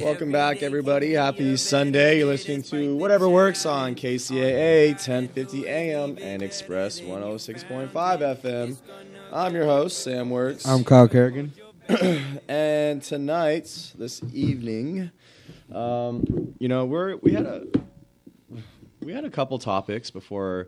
Welcome back, everybody. Happy Sunday. You're listening to Whatever Works on KCAA 1050 AM and Express 106.5 FM. I'm your host, Sam Works. I'm Kyle Kerrigan. And tonight, this evening, we had a couple topics before,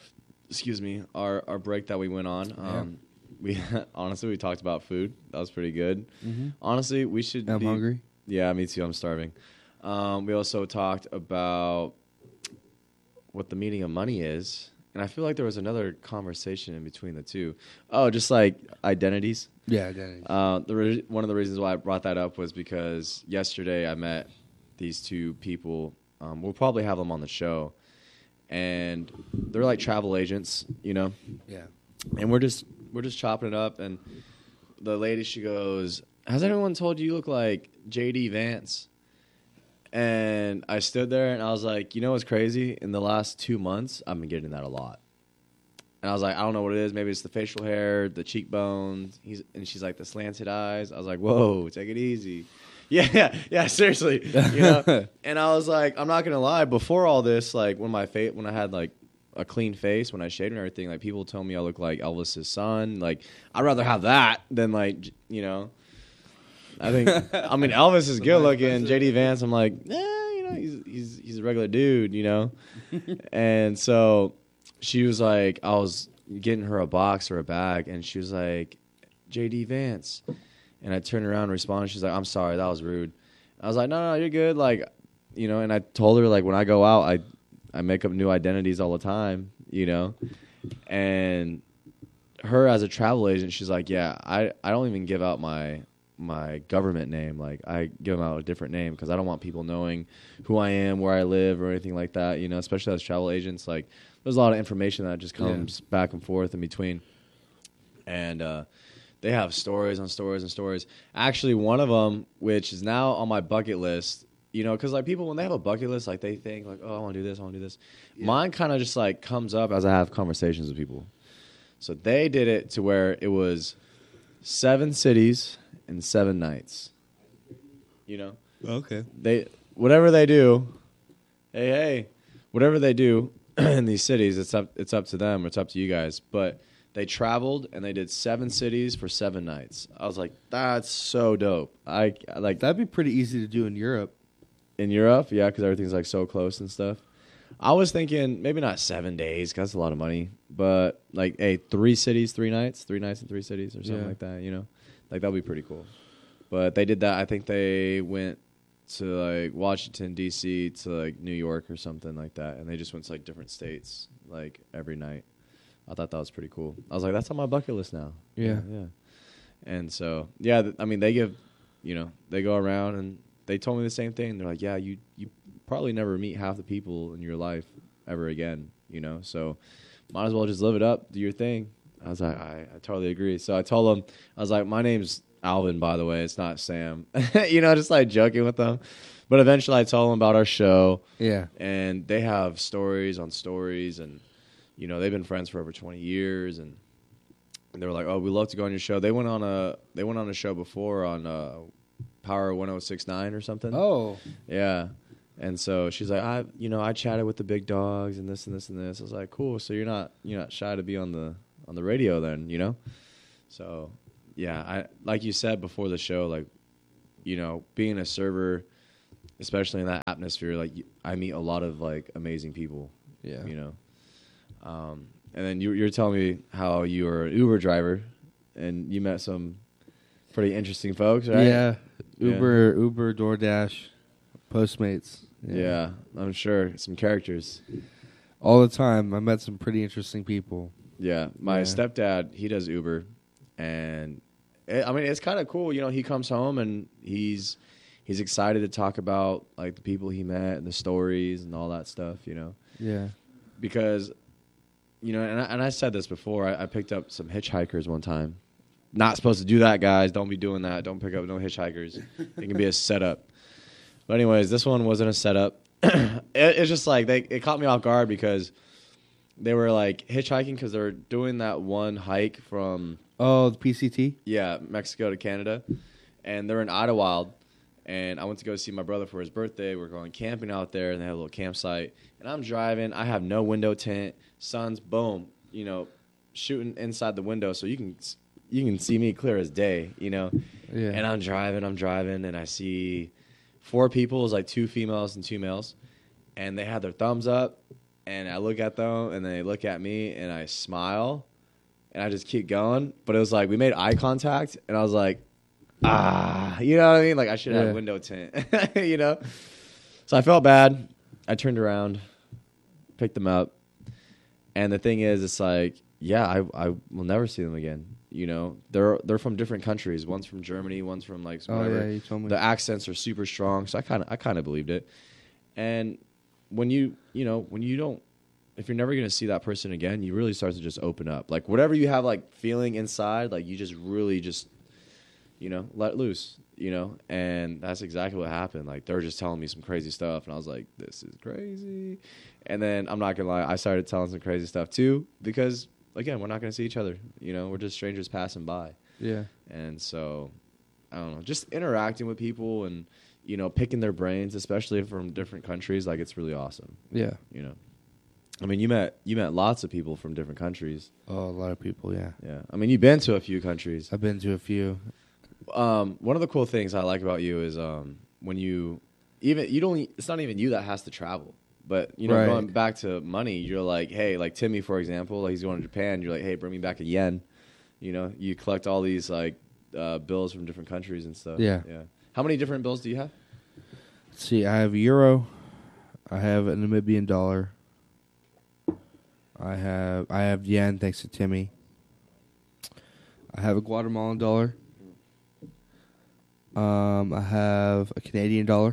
our break that we went on. We talked about food. That was pretty good. Mm-hmm. Honestly, we should. I'm hungry. Yeah, me too. I'm starving. We also talked about what the meaning of money is, and I feel like there was another conversation in between the two. Oh, just like identities. Yeah, identities. One of the reasons why I brought that up was because yesterday I met these two people. We'll probably have them on the show, and they're like travel agents, Yeah. And we're just chopping it up, and the lady, she goes, "Has anyone told you look like J.D. Vance?" And I stood there, and I was like, you know what's crazy? In the last 2 months, I've been getting that a lot. And I was like, I don't know what it is. Maybe it's the facial hair, the cheekbones. And she's like, the slanted eyes. I was like, whoa, take it easy. Yeah, seriously. And I was like, I'm not going to lie. Before all this, like when I had like a clean face, when I shaved and everything, like people tell me I look like Elvis's son. Like I'd rather have that than like, I think, Elvis is good looking. J.D. Vance, I'm like, he's a regular dude, And so she was like, I was getting her a box or a bag, and she was like, J.D. Vance. And I turned around and responded. She's like, I'm sorry, that was rude. I was like, no, you're good. Like, and I told her, like, when I go out, I make up new identities all the time, And her as a travel agent, she's like, yeah, I don't even give out my government name. Like I give them out a different name because I don't want people knowing who I am, where I live, or anything like that. Especially as travel agents, like there's a lot of information that just comes back and forth in between. And they have stories on stories and stories. Actually, one of them, which is now on my bucket list, because like people when they have a bucket list, like they think like, oh, I want to do this, I want to do this. Yeah. Mine kind of just like comes up as I have conversations with people. So they did it to where it was 7 cities and 7 nights. Okay. Whatever they do, whatever they do in these cities, it's up to them, or it's up to you guys. But they traveled and they did 7 cities for 7 nights. I was like, that's so dope. I like that'd be pretty easy to do in Europe. In Europe, yeah, because everything's like so close and stuff. I was thinking maybe not 7 days, because that's a lot of money. But like, 3 cities, 3 nights, 3 nights and 3 cities, or something like that. Like that would be pretty cool. But they did that. I think they went to like Washington D.C. to like New York or something like that, and they just went to like different states like every night. I thought that was pretty cool. I was like, that's on my bucket list now. Yeah. And so they give, they go around and they told me the same thing. They're like, yeah, you probably never meet half the people in your life ever again. So might as well just live it up, do your thing. I was like, I totally agree. So I told them, I was like, my name's Alvin, by the way. It's not Sam. Just like joking with them. But eventually I told them about our show. Yeah. And they have stories on stories. And, they've been friends for over 20 years. And they were like, oh, we love to go on your show. They went on a show before on Power 106.9 or something. Oh. Yeah. And so she's like, I chatted with the big dogs and this and this and this. I was like, cool. So you're not shy to be on the radio then, So, yeah, I like you said before the show, like, being a server, especially in that atmosphere, like I meet a lot of like amazing people. Yeah. And then you're telling me how you were an Uber driver, and you met some pretty interesting folks, right? Yeah, Uber, DoorDash, Postmates. Yeah, I'm sure some characters. All the time, I met some pretty interesting people. Yeah, my stepdad, he does Uber, and it's kind of cool. He comes home and he's excited to talk about like the people he met and the stories and all that stuff. Yeah, because and I said this before. I picked up some hitchhikers one time. Not supposed to do that, guys. Don't be doing that. Don't pick up no hitchhikers. It can be a setup. But anyways, this one wasn't a setup. It's just like it caught me off guard because they were like hitchhiking because they were doing that one hike from the PCT. Yeah, Mexico to Canada, and they're in Idlewild, And I went to go see my brother for his birthday. We're going camping out there, and they had a little campsite. And I'm driving. I have no window tint. Sun's, boom, shooting inside the window, so you can see me clear as day, Yeah. And I'm driving, and I see 4 people. It was like 2 females and 2 males. And they had their thumbs up, and I look at them, and they look at me, and I smile, and I just keep going. But it was like we made eye contact, and I was like, you know what I mean? Like I should have window tint, So I felt bad. I turned around, picked them up, and the thing is, it's like, I will never see them again. They're from different countries. One's from Germany, one's from like whatever. Oh yeah, you told me. The accents are super strong, so I kind of believed it. And when if you're never gonna see that person again, you really start to just open up. Like whatever you have like feeling inside, like you just really just let loose. And that's exactly what happened. Like they were just telling me some crazy stuff, and I was like, this is crazy. And then I'm not gonna lie, I started telling some crazy stuff too, because again, we're not gonna see each other. We're just strangers passing by. Yeah. And so I don't know, just interacting with people and picking their brains, especially from different countries, like it's really awesome. Yeah. I mean, you met lots of people from different countries. Oh, a lot of people, yeah. Yeah. I mean, you've been to a few countries. I've been to a few. One of the cool things I like about you is when it's not even you that has to travel. But, right. Going back to money, you're like, hey, like Timmy, for example, he's going to Japan. You're like, hey, bring me back a yen. You collect all these like bills from different countries and stuff. Yeah. Yeah. How many different bills do you have? Let's see, I have euro. I have a Namibian dollar. I have yen, thanks to Timmy. I have a Guatemalan dollar. I have a Canadian dollar.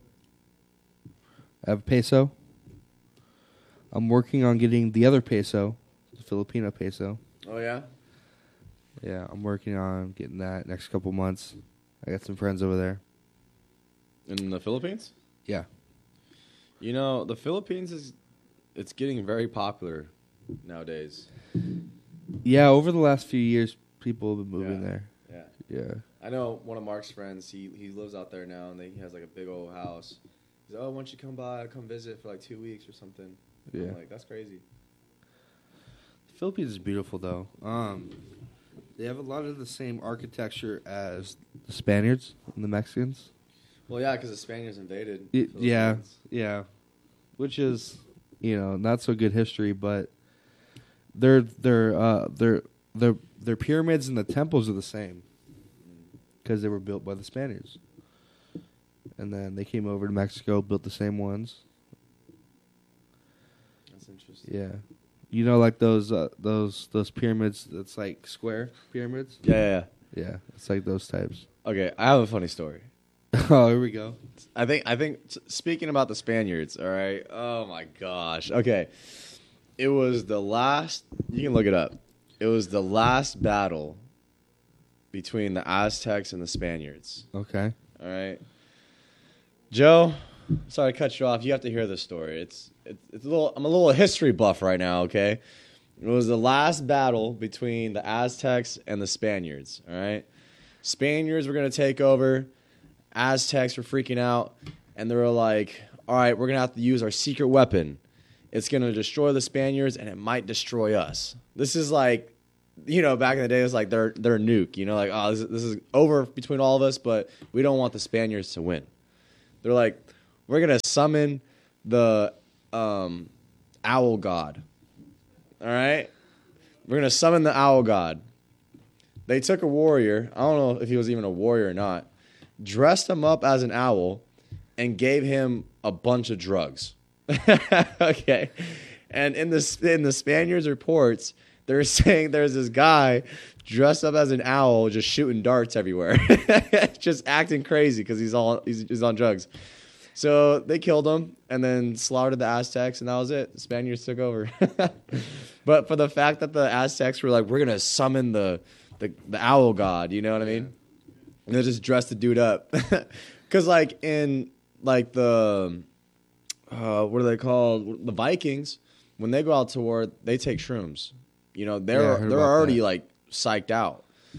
I have a peso. I'm working on getting the other peso, the Filipino peso. Oh, yeah? Yeah, I'm working on getting that next couple months. I got some friends over there. In the Philippines? Yeah. The Philippines it's getting very popular nowadays. Yeah, over the last few years, people have been moving there. Yeah. Yeah. I know one of Mark's friends, he lives out there now, and he has like a big old house. He's like, oh, why don't you come by, come visit for like 2 weeks or something. Yeah. I'm like, that's crazy. The Philippines is beautiful, though. They have a lot of the same architecture as the Spaniards and the Mexicans. Well, yeah, because the Spaniards invaded. Yeah. Which is, not so good history, but their pyramids and the temples are the same because they were built by the Spaniards. And then they came over to Mexico, built the same ones. That's interesting. Yeah. Like those pyramids that's like square pyramids? Yeah. Yeah, it's like those types. Okay, I have a funny story. Oh, here we go. I think speaking about the Spaniards, all right? Oh, my gosh. Okay. It was the last, you can look it up. It was the last battle between the Aztecs and the Spaniards. Okay. All right. Joe, sorry to cut you off. You have to hear this story. It's a little. I'm a little history buff right now. Okay. It was the last battle between the Aztecs and the Spaniards. All right. Spaniards were gonna take over. Aztecs were freaking out, and they were like, "All right, we're gonna have to use our secret weapon. It's gonna destroy the Spaniards, and it might destroy us." This is like, back in the day, it was like their nuke. Like, oh, this is over between all of us, but we don't want the Spaniards to win. They're like, we're going to summon the owl god. All right? We're going to summon the owl god. They took a warrior. I don't know if he was even a warrior or not. Dressed him up as an owl and gave him a bunch of drugs. Okay. And in the Spaniards' reports, they're saying there's this guy dressed up as an owl just shooting darts everywhere. Just acting crazy because he's on drugs. So they killed him and then slaughtered the Aztecs, and that was it. The Spaniards took over. But for the fact that the Aztecs were like, we're going to summon the owl god, you know what I mean? And they just dressed the dude up. Because like in like the, what are they called? The Vikings, when they go out to war, they take shrooms. They're already like psyched out.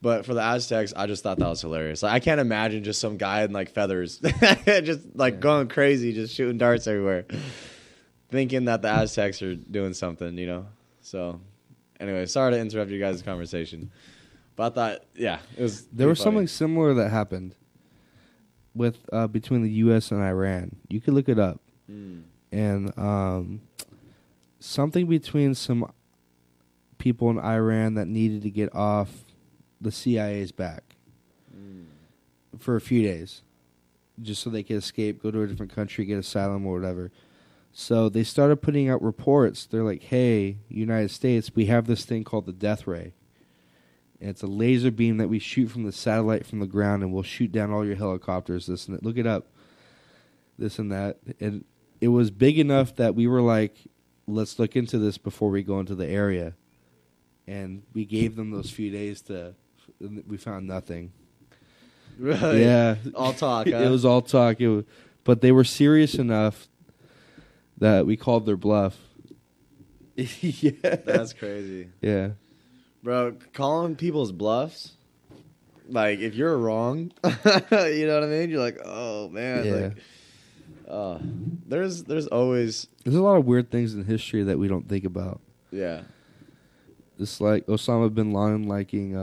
But for the Aztecs, I just thought that was hilarious. Like, I can't imagine just some guy in like feathers, just like going crazy, just shooting darts everywhere, thinking that the Aztecs are doing something, you know. So, anyway, sorry to interrupt you guys' conversation, but I thought, yeah, it was. There was funny. something similar that happened with between the U.S. and Iran. You could look it up, and something between some people in Iran that needed to get off the CIA's back for a few days, just so they could escape, go to a different country, get asylum or whatever. So they started putting out reports. They're like, hey, United States, we have this thing called the death ray. And it's a laser beam that we shoot from the satellite from the ground, and we'll shoot down all your helicopters, this and that. Look it up, this and that. And it was big enough that we were like, let's look into this before we go into the area. And we gave them those few days to... We found nothing. Really? Yeah. All talk, huh? It was all talk. But they were serious enough that we called their bluff. Yeah. That's crazy. Yeah. Bro, calling people's bluffs, like, if you're wrong, you know what I mean? You're like, oh, man. Yeah. Like, there's always... There's a lot of weird things in history that we don't think about. Yeah. It's like Osama bin Laden liking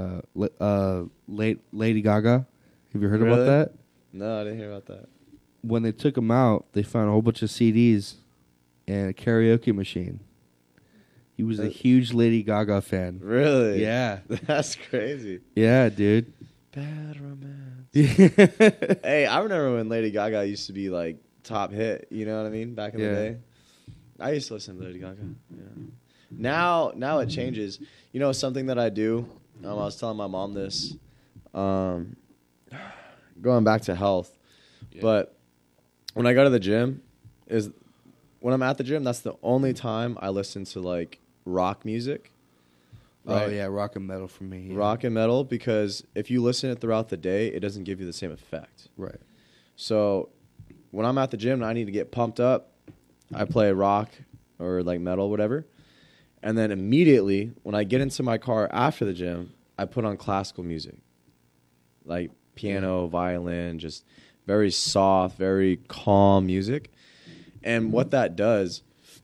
Lady Gaga. Have you heard about Really? that? No, I didn't hear about that. When they took him out, they found a whole bunch of CDs and a karaoke machine. He was a huge Lady Gaga fan. Really? Yeah. That's crazy. Yeah, dude. Bad romance. Hey, I remember when Lady Gaga used to be, like, top hit. You know what I mean? Back in the day. I used to listen to Lady Gaga. Yeah. Now it changes. You know, something that I do, I was telling my mom this, going back to health, but when I go to the gym, when I'm at the gym, that's the only time I listen to, like, rock music. Right? Oh, yeah, rock and metal for me. Yeah. Rock and metal, because if you listen to it throughout the day, it doesn't give you the same effect. Right. So when I'm at the gym and I need to get pumped up, I play rock or, like, metal, whatever. And then immediately, when I get into my car after the gym, I put on classical music. Like piano, violin, just very soft, very calm music. And what that does,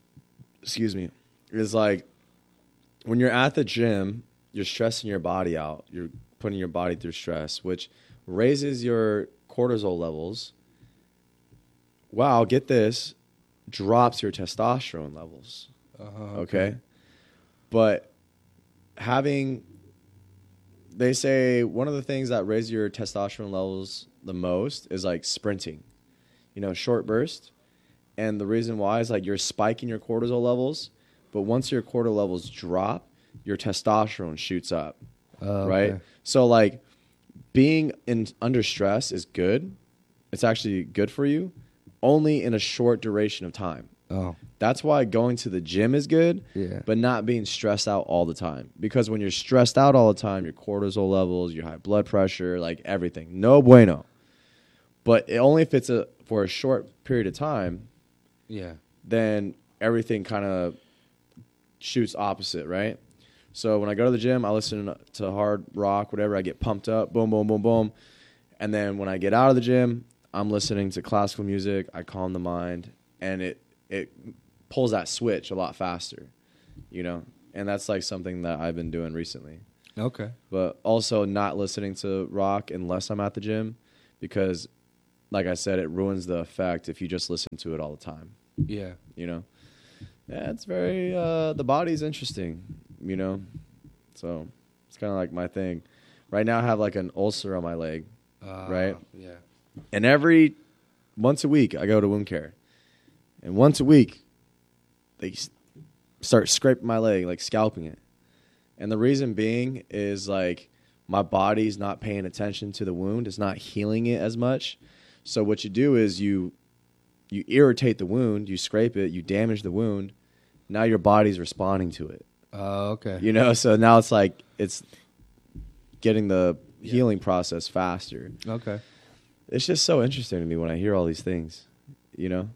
is like when you're at the gym, you're stressing your body out. You're putting your body through stress, which raises your cortisol levels. Wow, get this, drops your testosterone levels. Okay? But they say one of the things that raises your testosterone levels the most is like sprinting, you know, short burst. And the reason why is like you're spiking your cortisol levels, but once your cortisol levels drop, your testosterone shoots up, right? So like being under stress is good. It's actually good for you, only in a short duration of time. Oh. That's why going to the gym is good, but not being stressed out all the time. Because when you're stressed out all the time, your cortisol levels, your high blood pressure, like everything, no bueno. But only if it's for a short period of time, then everything kind of shoots opposite, right? So when I go to the gym, I listen to hard rock, whatever. I get pumped up, boom, boom, boom, boom. And then when I get out of the gym, I'm listening to classical music. I calm the mind, and it pulls that switch a lot faster, you know? And that's like something that I've been doing recently. Okay. But also not listening to rock unless I'm at the gym because, like I said, it ruins the effect if you just listen to it all the time. Yeah. You know? Yeah, it's very, the body's interesting, you know? So it's kind of like my thing. Right now I have like an ulcer on my leg, right? Yeah. And once a week I go to wound care. And once a week, they start scraping my leg, like scalping it. And the reason being is like my body's not paying attention to the wound. It's not healing it as much. So what you do is you irritate the wound, you scrape it, you damage the wound. Now your body's responding to it. Okay. You know, so now it's like it's getting the healing process faster. Okay. It's just so interesting to me when I hear all these things, you know?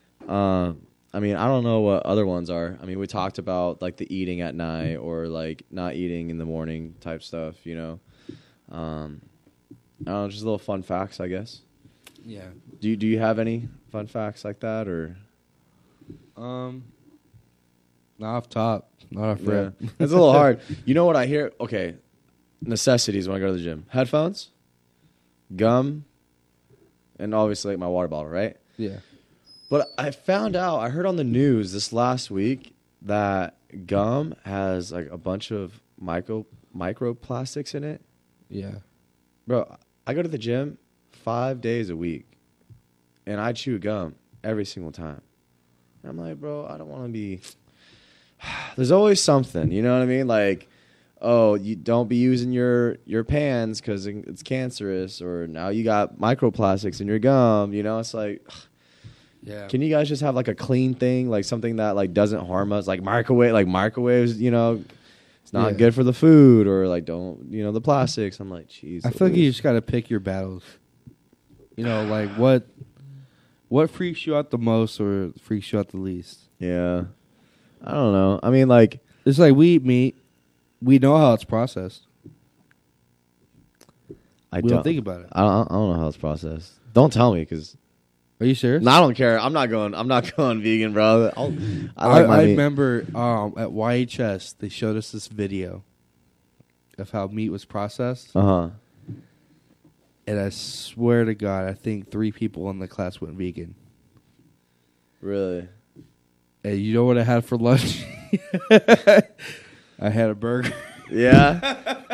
I mean, I don't know what other ones are. I mean, we talked about like the eating at night or like not eating in the morning type stuff, you know. I don't know, just little fun facts, I guess. Yeah. Do you have any fun facts like that, or? Not off top. Not off rip. It's a little hard. You know what I hear? Okay, necessities when I go to the gym: headphones, gum, and obviously like my water bottle, right? Yeah. But I found out, I heard on the news this last week that gum has like a bunch of microplastics in it. Yeah. Bro, I go to the gym 5 days a week, and I chew gum every single time. And I'm like, bro, I don't want to be... There's always something, you know what I mean? Like, oh, you don't be using your pans because it's cancerous, or now you got microplastics in your gum, you know? It's like... Yeah. Can you guys just have like a clean thing, like something that like doesn't harm us, like microwaves, you know, it's not good for the food, or like don't, you know, the plastics. I'm like, jeez. I feel like you just got to pick your battles. You know, like what freaks you out the most or freaks you out the least? Yeah. I don't know. I mean, like, it's like we eat meat. We know how it's processed. We don't think about it. I don't know how it's processed. Don't tell me, because... Are you serious? No, I don't care. I'm not going vegan, bro. I remember at YHS they showed us this video of how meat was processed. Uh-huh. And I swear to God, I think 3 people in the class went vegan. Really? And you know what I had for lunch? I had a burger. Yeah.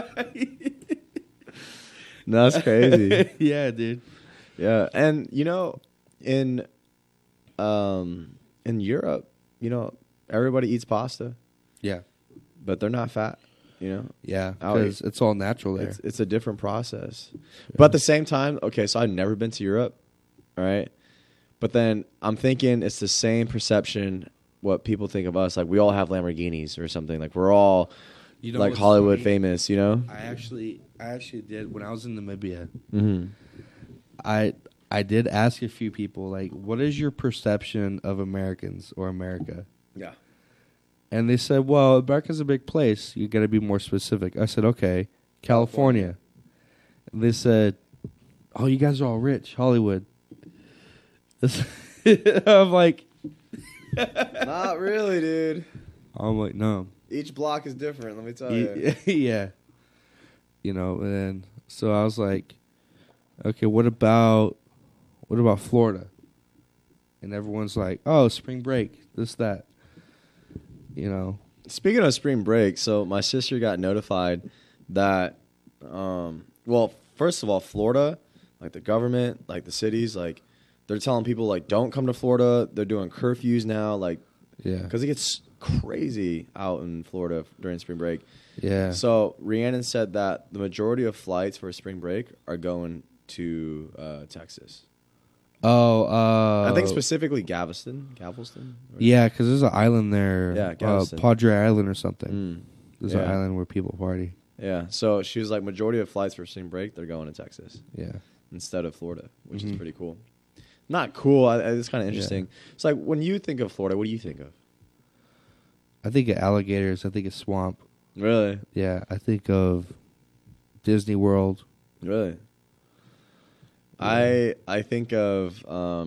No, that's crazy. Yeah, dude. Yeah, and you know, in Europe, you know, everybody eats pasta. Yeah. But they're not fat, you know? Yeah, because it's all natural there. It's a different process. Yeah. But at the same time, okay, so I've never been to Europe, all right? But then I'm thinking it's the same perception what people think of us. Like, we all have Lamborghinis or something. Like, we're all like Hollywood famous, you know? I actually did, when I was in Namibia, mm-hmm. I did ask a few people, like, what is your perception of Americans or America? Yeah. And they said, well, America's a big place. You got to be more specific. I said, okay, California. And they said, oh, you guys are all rich, Hollywood. I'm like... Not really, dude. I'm like, no. Each block is different, let me tell you. Yeah. You know, and so I was like, okay, what about Florida? And everyone's like, oh, spring break, this, that. You know. Speaking of spring break, so my sister got notified that, well, first of all, Florida, like the government, like the cities, like they're telling people like don't come to Florida. They're doing curfews now, like, yeah, because it gets crazy out in Florida during spring break. Yeah. So Rhiannon said that the majority of flights for spring break are going to Texas. Oh, I think specifically Galveston. Yeah, because there's an island there. Yeah, Galveston. Padre Island or something. There's an Yeah. island where people party. Yeah, so she was like, majority of flights for spring break, they're going to Texas. Yeah. Instead of Florida, which is pretty cool. Not cool, it's kind of interesting. Yeah. It's like, when you think of Florida, what do you think of? I think of alligators. I think of swamp. Really? Yeah, I think of Disney World. Really? Yeah. I think of...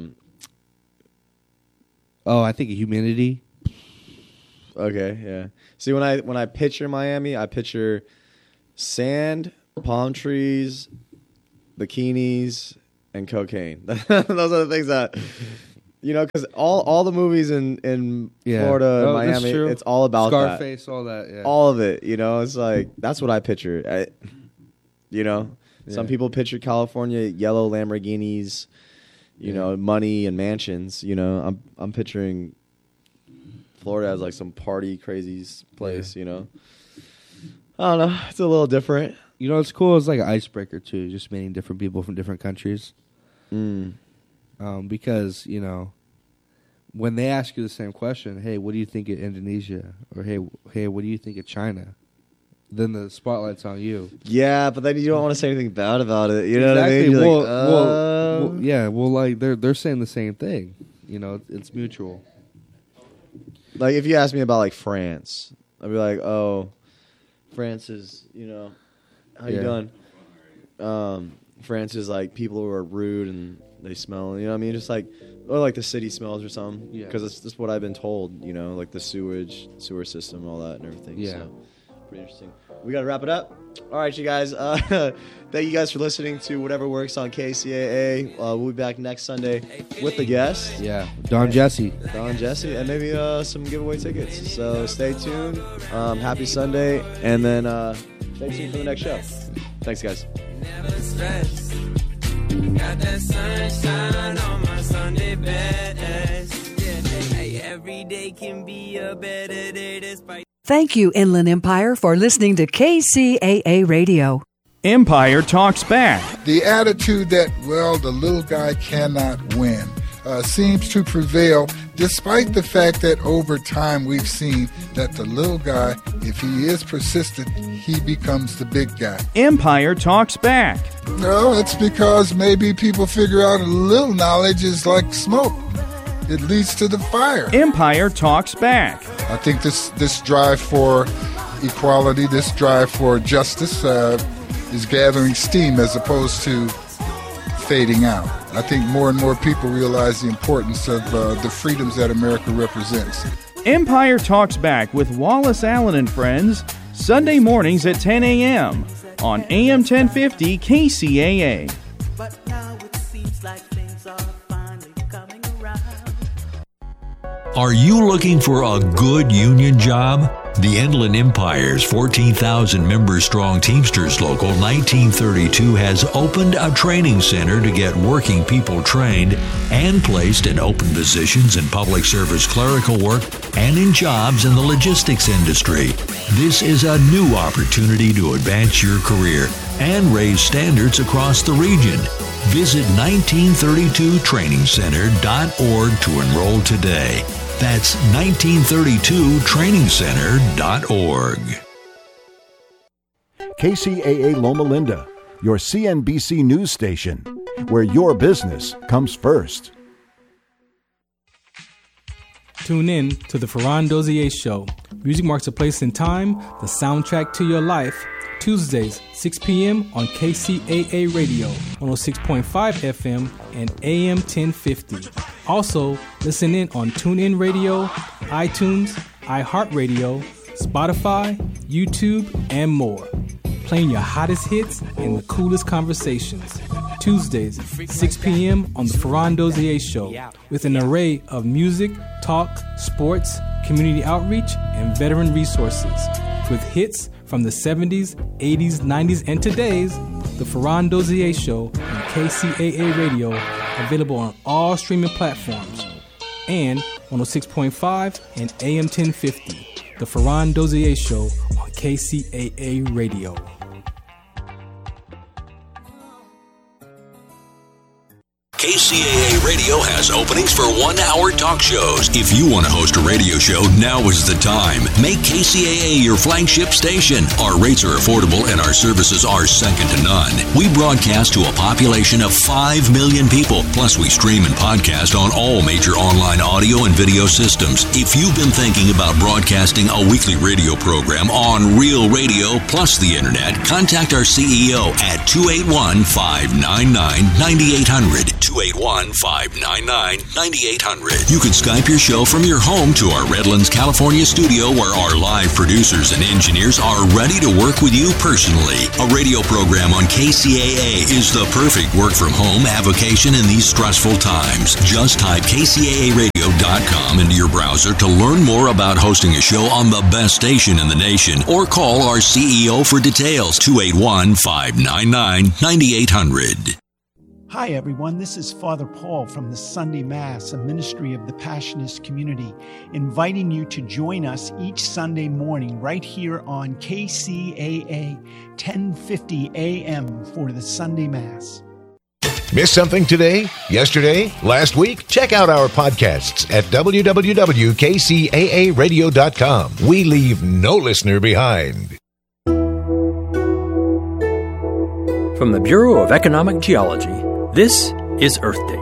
I think of humidity. Okay, yeah. See, when I picture Miami, I picture sand, palm trees, bikinis, and cocaine. Those are the things that, you know, because all the movies in Florida, and Miami, it's all about Scarface, all that, yeah. All of it, you know. It's like, that's what I picture. You know, some people picture California, yellow Lamborghinis, you know, money and mansions. You know, I'm picturing Florida as like some party crazy place. You know, I don't know. It's a little different. You know, it's cool. It's like an icebreaker too, just meeting different people from different countries. Because, you know, when they ask you the same question, hey, what do you think of Indonesia? Or hey, what do you think of China? Then the spotlight's on you. Yeah, but then you don't want to say anything bad about it. You know what I mean? Well, like they're saying the same thing. You know, it's mutual. Like, if you ask me about like France, I'd be like, oh, France is, you know, how you doing? France is like people who are rude and they smell. You know what I mean? Just like or like the city smells or something. Yeah. Because it's just what I've been told. You know, like the sewer system, and all that, and everything. Yeah. So, pretty interesting. We got to wrap it up. All right, you guys. Thank you guys for listening to Whatever Works on KCAA. We'll be back next Sunday with the guest. Yeah, Don Jesse, and maybe some giveaway tickets. So stay tuned. Happy Sunday, and then stay tuned for the next show. Thanks, guys. Never stress. Got that sunshine on my Sunday best. Yeah, every day can be a better day despite. Thank you, Inland Empire, for listening to KCAA Radio. Empire Talks Back. The attitude that, well, the little guy cannot win seems to prevail, despite the fact that over time we've seen that the little guy, if he is persistent, he becomes the big guy. Empire Talks Back. No, it's because maybe people figure out a little knowledge is like smoke. It leads to the fire. Empire Talks Back. I think this drive for equality, this drive for justice is gathering steam as opposed to fading out. I think more and more people realize the importance of the freedoms that America represents. Empire Talks Back with Wallace Allen and Friends, Sunday mornings at 10 a.m. on AM 1050 KCAA. But now it seems like things are finally coming around. Are you looking for a good union job? The Inland Empire's 14,000-member-strong Teamsters Local 1932 has opened a training center to get working people trained and placed in open positions in public service clerical work and in jobs in the logistics industry. This is a new opportunity to advance your career and raise standards across the region. Visit 1932trainingcenter.org to enroll today. That's 1932trainingcenter.org. KCAA Loma Linda, your CNBC news station, where your business comes first. Tune in to the Ferran Dozier Show. Music marks a place in time, the soundtrack to your life. Tuesdays, 6 p.m. on KCAA Radio, 106.5 FM and AM 1050. Also, listen in on TuneIn Radio, iTunes, iHeartRadio, Spotify, YouTube, and more. Playing your hottest hits and the coolest conversations. Tuesdays, 6 p.m. on the Ferran Dozier Show, with an array of music, talk, sports, community outreach, and veteran resources. With hits from the 70s, 80s, 90s, and today's, the Ferran Dozier Show on KCAA Radio, available on all streaming platforms, and 106.5 and AM 1050, the Ferran Dozier Show on KCAA Radio. KCAA Radio has openings for 1-hour talk shows. If you want to host a radio show, now is the time. Make KCAA your flagship station. Our rates are affordable and our services are second to none. We broadcast to a population of 5 million people. Plus, we stream and podcast on all major online audio and video systems. If you've been thinking about broadcasting a weekly radio program on Real Radio plus the internet, contact our CEO at 281-599-9800. 281-599-9800. You can Skype your show from your home to our Redlands, California studio, where our live producers and engineers are ready to work with you personally. A radio program on KCAA is the perfect work-from-home avocation in these stressful times. Just type KCAAradio.com into your browser to learn more about hosting a show on the best station in the nation, or call our CEO for details, 281-599-9800. Hi, everyone. This is Father Paul from the Sunday Mass, a ministry of the Passionist community, inviting you to join us each Sunday morning right here on KCAA 1050 AM for the Sunday Mass. Miss something today, yesterday, last week? Check out our podcasts at www.kcaaradio.com. We leave no listener behind. From the Bureau of Economic Geology, this is Earth Date.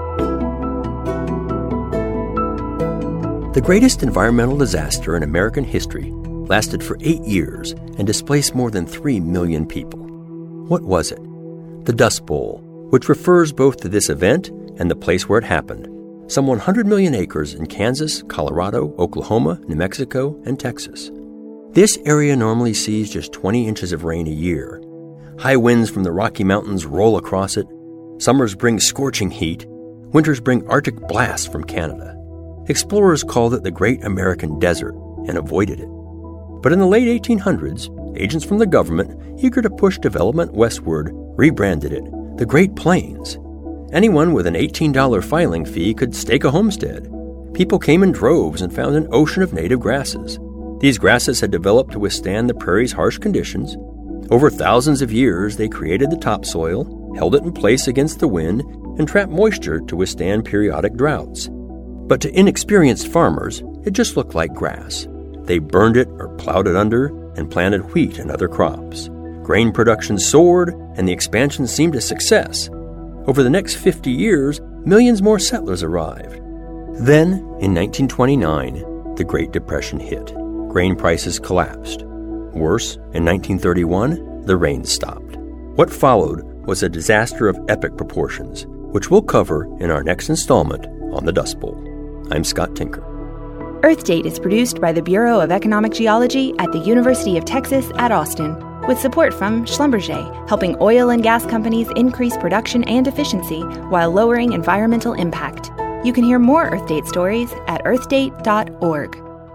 The greatest environmental disaster in American history lasted for 8 years and displaced more than 3 million people. What was it? the Dust Bowl, which refers both to this event and the place where it happened. Some 100 million acres in Kansas, Colorado, Oklahoma, New Mexico, and Texas. This area normally sees just 20 inches of rain a year. High winds from the Rocky Mountains roll across it. Summers bring scorching heat. Winters bring Arctic blasts from Canada. Explorers called it the Great American Desert and avoided it. But in the late 1800s, agents from the government, eager to push development westward, rebranded it the Great Plains. Anyone with an $18 filing fee could stake a homestead. People came in droves and found an ocean of native grasses. These grasses had developed to withstand the prairie's harsh conditions. Over thousands of years, they created the topsoil, held it in place against the wind, and trapped moisture to withstand periodic droughts. But to inexperienced farmers, it just looked like grass. They burned it or plowed it under and planted wheat and other crops. Grain production soared, and the expansion seemed a success. Over the next 50 years, millions more settlers arrived. Then, in 1929, the Great Depression hit. Grain prices collapsed. Worse, in 1931, the rain stopped. What followed was a disaster of epic proportions, which we'll cover in our next installment on the Dust Bowl. I'm Scott Tinker. Earth Date is produced by the Bureau of Economic Geology at the University of Texas at Austin, with support from Schlumberger, helping oil and gas companies increase production and efficiency while lowering environmental impact. You can hear more Earth Date stories at earthdate.org.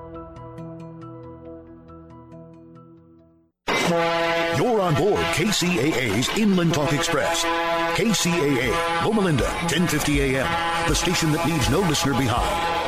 You're on board KCAA's Inland Talk Express. KCAA, Loma Linda, 1050 AM, the station that leaves no listener behind.